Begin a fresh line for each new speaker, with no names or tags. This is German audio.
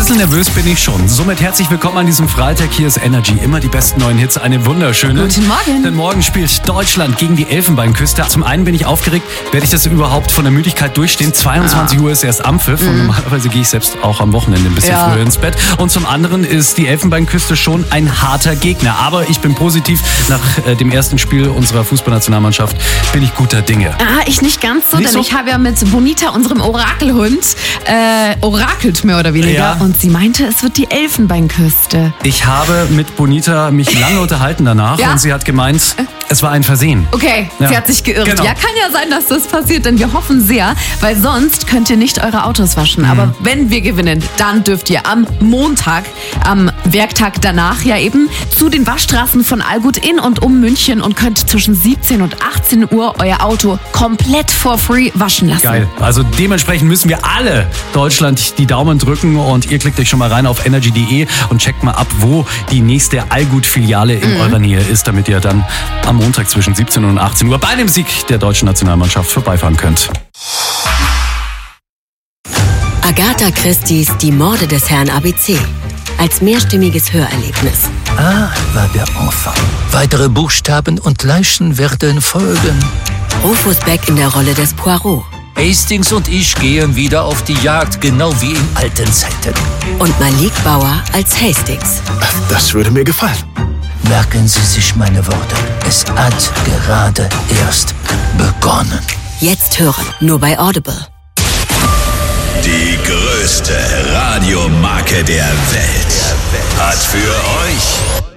bisschen nervös bin ich schon. Somit herzlich willkommen an diesem Freitag. Hier ist Energy. Immer die besten neuen Hits. Eine wunderschöne.
Guten Morgen.
Denn morgen spielt Deutschland gegen die Elfenbeinküste. Zum einen bin ich aufgeregt. Werde ich das überhaupt von der Müdigkeit durchstehen? 22 Uhr ist erst Anpfiff. Und normalerweise gehe ich selbst auch am Wochenende ein bisschen früher ins Bett. Und zum anderen ist die Elfenbeinküste schon ein harter Gegner. Aber ich bin positiv. Nach dem ersten Spiel unserer Fußballnationalmannschaft bin ich guter Dinge.
Ich nicht ganz so,
Nicht
denn
so?
ich habe ja mit Bonita, unserem Orakelhund, orakelt mehr oder weniger.
Ja.
Und sie meinte, es wird die Elfenbeinküste.
Ich habe mit Bonita mich lange unterhalten danach.
Ja?
Und sie hat gemeint, es war ein Versehen.
Okay,
Ja.
sie hat sich geirrt.
Genau.
Ja, kann ja sein, dass das passiert, denn wir hoffen sehr, weil sonst könnt ihr nicht eure Autos waschen. Aber wenn wir gewinnen, dann dürft ihr am Montag, am Werktag danach ja eben zu den Waschstraßen von Allgut in und um München und könnt zwischen 17 und 18 Uhr euer Auto komplett for free waschen lassen.
Geil. Also dementsprechend müssen wir alle Deutschland die Daumen drücken und ihr klickt euch schon mal rein auf energy.de und checkt mal ab, wo die nächste Allgut-Filiale in eurer Nähe ist, damit ihr dann am Montag zwischen 17 und 18 Uhr bei dem Sieg der deutschen Nationalmannschaft vorbeifahren könnt.
Agatha Christie's Die Morde des Herrn ABC. Als mehrstimmiges Hörerlebnis.
Ah, war der Enfant. Weitere Buchstaben und Leichen werden folgen.
Rufus Beck in der Rolle des Poirot.
Hastings und ich gehen wieder auf die Jagd, genau wie in alten Zeiten.
Und Malik Bauer als Hastings.
Das würde mir gefallen.
Merken Sie sich meine Worte. Es hat gerade erst begonnen.
Jetzt hören, nur bei Audible.
Die größte Radiomarke der Welt hat für euch